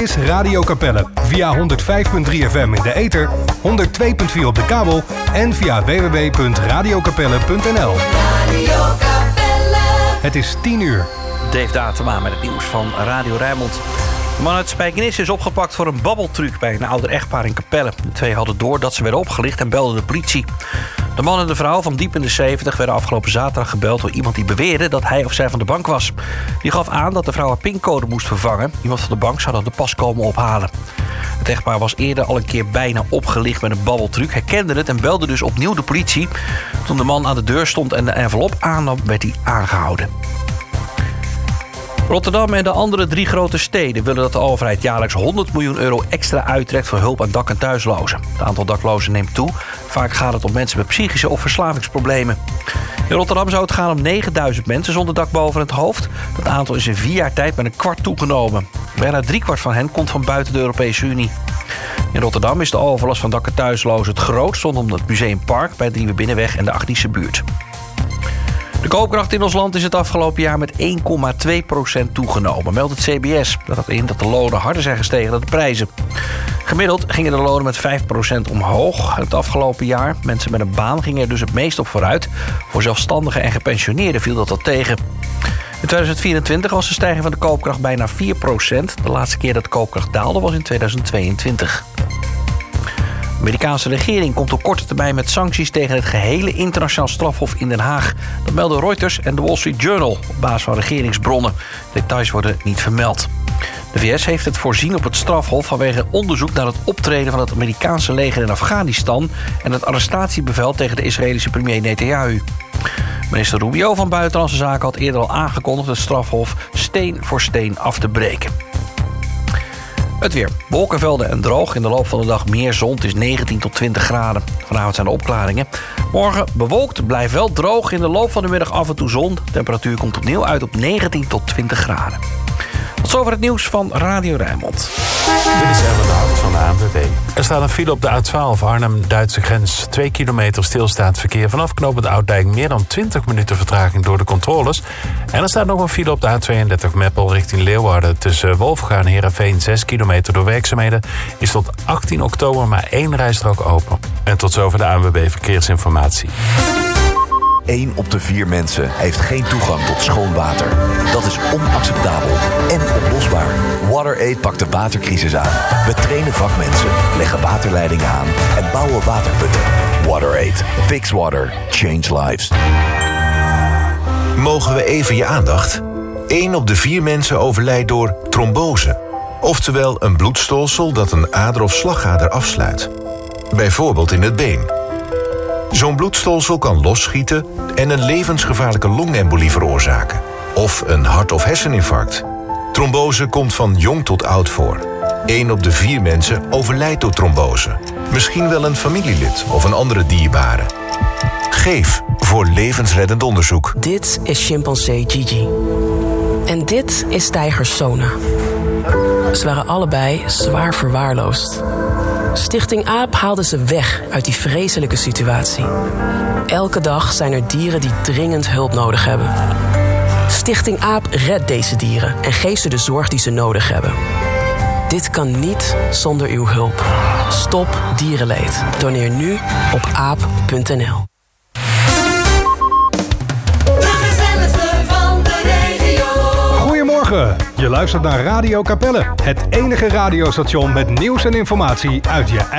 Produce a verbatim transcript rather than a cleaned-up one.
is Radio Capelle. Via honderd vijf komma drie F M in de ether, honderd twee komma vier op de kabel en via w w w punt radio capelle punt n l. Radio Capelle. Het is tien uur. Dave Datema met het nieuws van Radio Rijnmond. De man uit Spijkenis is opgepakt voor een babbeltruc bij een ouder echtpaar in Capelle. De twee hadden door dat ze werden opgelicht en belden de politie. De man en de vrouw van diep in de zeventig werden afgelopen zaterdag gebeld door iemand die beweerde dat hij of zij van de bank was. Die gaf aan dat de vrouw haar pincode moest vervangen. Iemand van de bank zou dan de pas komen ophalen. Het echtpaar was eerder al een keer bijna opgelicht met een babbeltruc, herkende het en belde dus opnieuw de politie. Toen de man aan de deur stond en de envelop aannam, werd hij aangehouden. Rotterdam en de andere drie grote steden willen dat de overheid jaarlijks honderd miljoen euro extra uittrekt voor hulp aan dak- en thuislozen. Het aantal daklozen neemt toe. Vaak gaat het om mensen met psychische of verslavingsproblemen. In Rotterdam zou het gaan om negenduizend mensen zonder dak boven het hoofd. Dat aantal is in vier jaar tijd met een kwart toegenomen. Bijna driekwart van hen komt van buiten de Europese Unie. In Rotterdam is de overlast van dak- en thuislozen het grootst rondom het Museumpark bij de Nieuwe Binnenweg en de Agnische buurt. De koopkracht in ons land is het afgelopen jaar met één komma twee procent toegenomen, meldt het C B S. Dat houdt in dat de lonen harder zijn gestegen dan de prijzen. Gemiddeld gingen de lonen met vijf procent omhoog het afgelopen jaar. Mensen met een baan gingen er dus het meest op vooruit. Voor zelfstandigen en gepensioneerden viel dat al tegen. In tweeduizend vierentwintig was de stijging van de koopkracht bijna vier procent. De laatste keer dat de koopkracht daalde was in tweeduizend tweeëntwintig. De Amerikaanse regering komt op korte termijn met sancties tegen het gehele internationaal strafhof in Den Haag. Dat melden Reuters en de Wall Street Journal op basis van regeringsbronnen. Details worden niet vermeld. De V S heeft het voorzien op het strafhof vanwege onderzoek naar het optreden van het Amerikaanse leger in Afghanistan en het arrestatiebevel tegen de Israëlische premier Netanyahu. Minister Rubio van Buitenlandse Zaken had eerder al aangekondigd het strafhof steen voor steen af te breken. Het weer. Wolkenvelden en droog. In de loop van de dag meer zon. Het is negentien tot twintig graden. Vanavond zijn de opklaringen. Morgen bewolkt. Blijft wel droog. In de loop van de middag af en toe zon. De temperatuur komt opnieuw uit op negentien tot twintig graden. Tot zover het nieuws van Radio Rijnmond. Dit is Erwin de Hart van de A N W B. Er staat een file op de A twaalf Arnhem-Duitse grens. Twee kilometer stilstaand verkeer. Vanaf knooppunt Oud-Dijk meer dan twintig minuten vertraging door de controles. En er staat nog een file op de A tweeëndertig Meppel richting Leeuwarden. Tussen Wolfga en Heerenveen zes kilometer door werkzaamheden. Is tot achttien oktober maar één rijstrook open. En tot zover de A N W B Verkeersinformatie. Eén op de vier mensen heeft geen toegang tot schoon water. Dat is onacceptabel en oplosbaar. WaterAid pakt de watercrisis aan. We trainen vakmensen, leggen waterleidingen aan en bouwen waterputten. WaterAid. Fix water. Change lives. Mogen we even je aandacht? Eén op de vier mensen overlijdt door trombose. Oftewel een bloedstolsel dat een ader of slagader afsluit. Bijvoorbeeld in het been. Zo'n bloedstolsel kan losschieten en een levensgevaarlijke longembolie veroorzaken. Of een hart- of herseninfarct. Trombose komt van jong tot oud voor. Eén op de vier mensen overlijdt door trombose. Misschien wel een familielid of een andere dierbare. Geef voor levensreddend onderzoek. Dit is chimpansee Gigi. En dit is tijger Sona. Ze waren allebei zwaar verwaarloosd. Stichting AAP haalde ze weg uit die vreselijke situatie. Elke dag zijn er dieren die dringend hulp nodig hebben. Stichting AAP redt deze dieren en geeft ze de zorg die ze nodig hebben. Dit kan niet zonder uw hulp. Stop dierenleed. Doneer nu op aap punt n l. Goedemorgen, je luistert naar Radio Capelle. Het enige radiostation met nieuws en informatie uit je eigen